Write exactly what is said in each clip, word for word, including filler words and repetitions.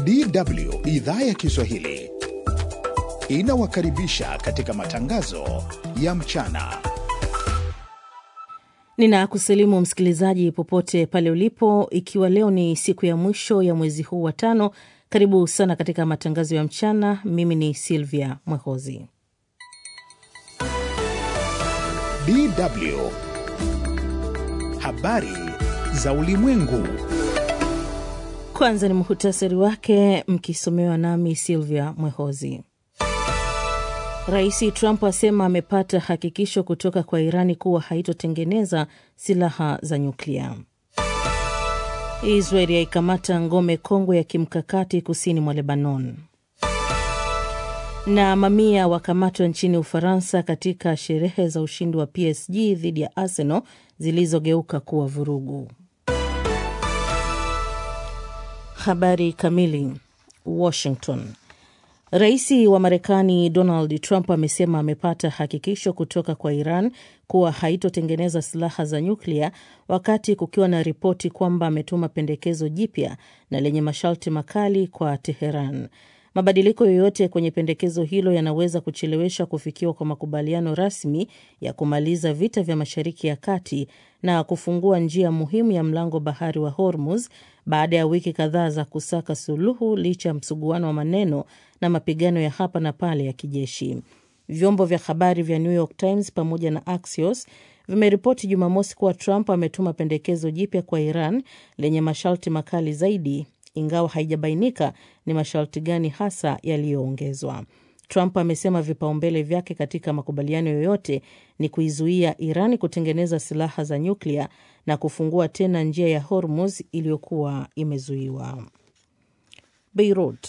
D W idhaa ya Kiswahili inawakaribisha katika matangazo ya mchana. Ninakusalimu msikilizaji popote pale ulipo, ikiwa leo ni siku ya mwisho ya mwezi huu wa tano. Karibu sana katika matangazo ya mchana. Mimi ni Silvia Mwehozi. D W habari za ulimwengu. Kwanza ni muhtasari wake, mkisomewa nami Silvia Mwehozi. Rais Trump asema amepata hakikisho kutoka kwa Irani kuwa haitotengeneza silaha za nyuklia. Israeli yaikamata ngome kongwe ya kimkakati kusini mwa Lebanon. Na mamia wakamatwa nchini Ufaransa katika sherehe za ushindi wa P S G dhidi ya Arsenal zilizogeuka kuwa vurugu. Habari kamili. Washington. Rais wa Marekani Donald Trump amesema amepata hakikisho kutoka kwa Iran kuwa haitotengeneza silaha za nyuklia, wakati kukiwa na ripoti kwamba ametuma pendekezo jipya na lenye masharti makali kwa Teheran. Mabadiliko yoyote kwenye pendekezo hilo yanaweza kuchelewesha kufikiwa kwa makubaliano rasmi ya kumaliza vita vya Mashariki ya Kati na kufungua njia muhimu ya mlango bahari wa Hormuz baada ya wiki kadhaa za kusaka suluhu licha ya msuguano wa maneno na mapigano ya hapa na pale ya kijeshi. Vyombo vya habari vya New York Times pamoja na Axios vimeripoti Jumamosi kuwa Trump ametuma pendekezo jipya kwa Iran lenye masharti makali zaidi, ingawa haijabainika ni masharti gani hasa yaliyoongezwa. Trump amesema vipaumbele vyake katika makubaliano yoyote ni kuizuia Irani kutengeneza silaha za nyuklia na kufungua tena njia ya Hormuz iliyokuwa imezuiwa. Beirut.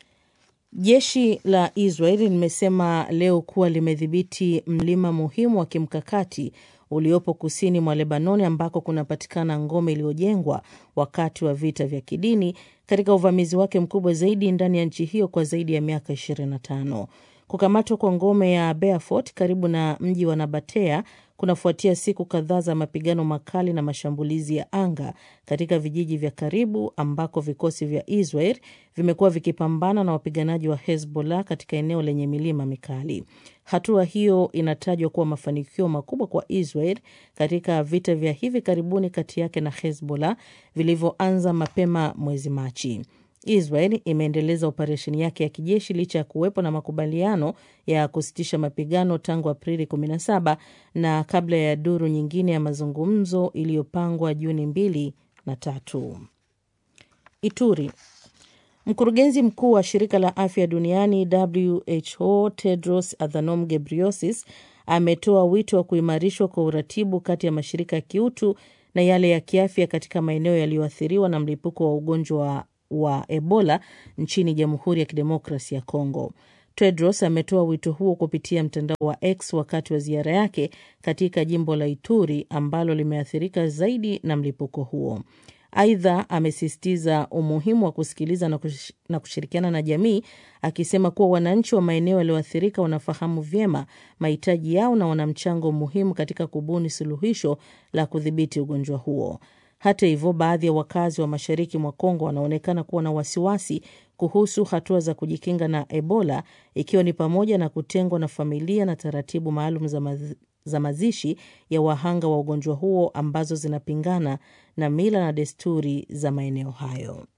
Jeshi la Israeli limesema leo kuwa limedhibiti mlima muhimu wa kimkakati uliopo kusini mwa Lebanon, ambako kunapatikana ngome iliyojengwa wakati wa vita vya kidini, katika uvamizi wake mkubwa zaidi ndani ya nchi hiyo kwa zaidi ya miaka ishirini na tano. Kukamatwa kwa ngome ya Beaufort karibu na mji wa Nabatea kunafuatia siku kadhaa za mapigano makali na mashambulizi ya anga katika vijiji vya karibu, ambako vikosi vya Israel vimekuwa vikipambana na wapiganaji wa Hezbollah katika eneo lenye milima mikali. Hatua hiyo inatajwa kuwa mafanikio makubwa kwa Israel katika vita vya hivi karibuni kati yake na Hezbollah vilivyoanza mapema mwezi Machi. Israel imeendeleza operesheni yake ya kijeshi licha ya kuwepo na makubaliano ya kusitisha mapigano tangu Aprili kumi na saba na kabla ya duru nyingine ya mazungumzo iliyopangwa Juni mbili na tatu. Ituri. Mkurugenzi mkuu wa shirika la afya duniani W H O Tedros Adhanom Ghebreyesus ametoa wito wa kuimarishwa kwa uratibu kati ya mashirika ya kiutu na yale ya kiafya katika maeneo yaliyoathiriwa na mlipuko wa ugonjwa wa wa Ebola nchini Jamhuri ya Kidemokrasia ya Kongo. Tedros ametoa wito huo kupitia mtandao wa X wakati wa ziara yake katika jimbo la Ituri ambalo limeathirika zaidi na mlipuko huo. Aidha, amesisitiza umuhimu wa kusikiliza na, kush, na kushirikiana na jamii, akisema kuwa wananchi wa maeneo yaliyoathirika wanafahamu vyema mahitaji yao na wana mchango muhimu katika kubuni suluhisho la kudhibiti ugonjwa huo. Hata hivyo, baadhi ya wakazi wa mashariki mwa Kongo wanaonekana kuwa na wasiwasi kuhusu hatua za kujikinga na Ebola, ikiwa ni pamoja na kutengwa na familia na taratibu maalum za, maz, za mazishi ya wahanga wa ugonjwa huo ambazo zinapingana na mila na desturi za maeneo hayo.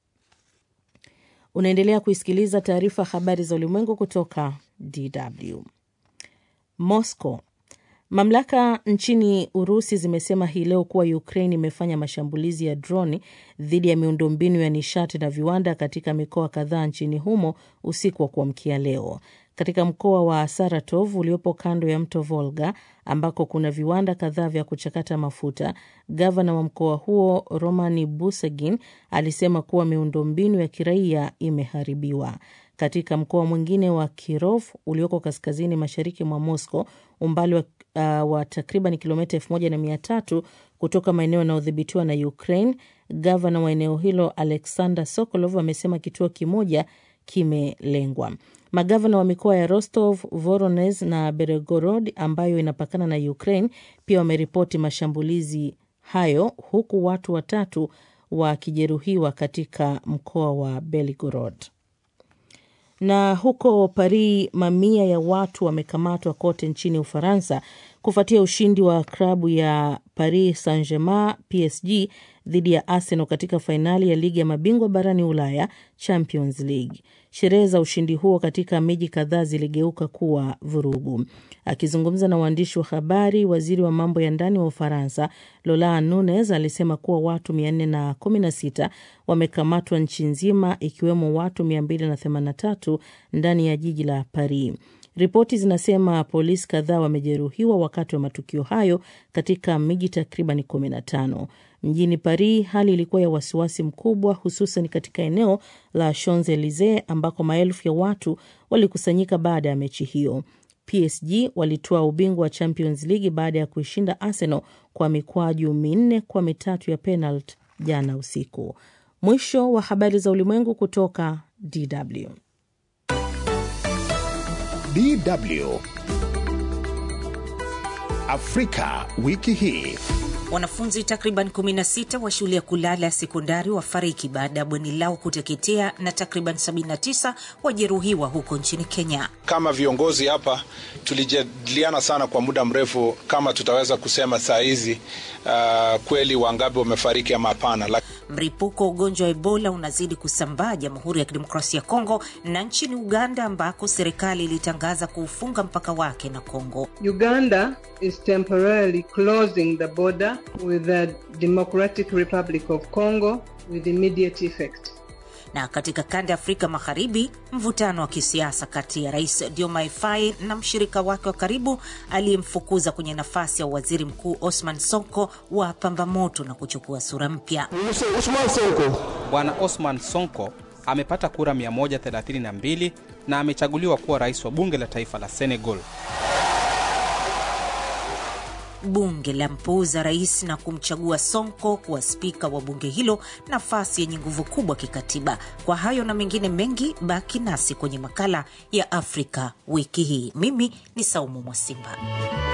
Unaendelea kuisikiliza taarifa habari za ulimwengu kutoka D W. Moscow. Mamlaka nchini Urusi zimesema hii leo kuwa Ukraine imefanya mashambulizi ya droni dhidi ya miundombinu ya nishati na viwanda katika mikoa kadhaa nchini humo usiku wa kuamkia leo. Katika mkoa wa Saratov uliopo kando ya mto Volga, ambako kuna viwanda kadhaa vya kuchakata mafuta, gavana wa mkoa huo Romani Busegin alisema kuwa miundombinu ya kiraia imeharibiwa. Katika mkoa mwingine wa Kirov ulioko kaskazini mashariki mwa Moscow, umbali wa, uh, wa takriban kilomita elfu moja na mia tatu kutoka maeneo yanayodhibitiwa na Ukraine, gavana wa eneo hilo Alexander Sokolov amesema kituo kimoja kimelengwa. Magavana wa mikoa ya Rostov, Voronezh na Belgorod ambayo inapakana na Ukraine pia wameripoti mashambulizi hayo, huku watu watatu wakijeruhiwa katika mkoa wa Belgorod. Na huko Paris, mamia ya watu wamekamatwa kote nchini Ufaransa kufuatia ushindi wa klabu ya Paris Saint-Germain P S G dhidi ya Arsenal katika fainali ya ligi ya mabingwa barani Ulaya Champions League. Sherehe za ushindi huo katika miji kadhaa ziligeuka kuwa vurugu. Akizungumza na waandishi wa habari, waziri wa mambo ya ndani wa Ufaransa Laurent Nunez alisema kuwa watu mia nne kumi na sita wamekamatwa nchi nzima, ikiwemo watu mia mbili themanini na tatu ndani ya jiji la Paris. Ripoti zinasema polisi kadhaa wamejeruhiwa wakati wa matukio hayo katika miji takriban kumi na tano. Mjini Paris hali ilikuwa ya wasiwasi mkubwa, hususan katika eneo la Champs-Elysees ambako maelfu ya watu walikusanyika baada ya mechi hiyo. P S G walitoa ubingwa wa Champions League baada ya kuishinda Arsenal kwa mikwaju minne kwa mitatu ya penalty jana usiku. Mwisho wa habari za ulimwengu kutoka D W. D W Afrika wiki hii. Wanafunzi takriban kumi na sita wa shule ya kulala ya sekondari wafariki baada ya bweni lao kuteketea na takriban sabini na tisa wajeruhiwa huko nchini Kenya. Kama viongozi hapa tulijadiliana sana kwa muda mrefu kama tutaweza kusema saa hizi uh, kweli wangapi wamefariki ama hapana. Mripuko wa ugonjwa wa Ebola unazidi kusambaa Jamhuri ya Kidemokrasia ya Kongo na nchini Uganda ambako serikali ilitangaza kuufunga mpaka wake na Kongo. Uganda is temporarily closing the border with the Democratic Republic of Congo with immediate effect. Na katika kanda ya Afrika Magharibi, mvutano wa kisiasa kati ya Rais Diomaye Faye na mshirika wake wa karibu aliyemfukuza kwenye nafasi ya waziri mkuu Osman Sonko wa pamba moto na kuchukua sura mpya. Bwana Osman Sonko amepata kura mia moja thelathini na mbili na amechaguliwa kuwa rais wa bunge la taifa la Senegal. Bunge la mpuuza rais na kumchagua Sonko kuwa spika wa bunge hilo, nafasi yenye nguvu kubwa kikatiba. Kwa hayo na mengine mengi, baki nasi kwenye makala ya Afrika wiki hii. Mimi ni Saumu Mwasimba.